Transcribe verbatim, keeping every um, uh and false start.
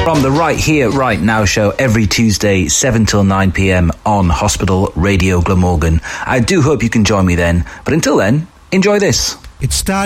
From the Right Here, Right Now show every Tuesday, seven till nine p.m. on Hospital Radio Glamorgan. I do hope you can join me then. But until then, enjoy this. It started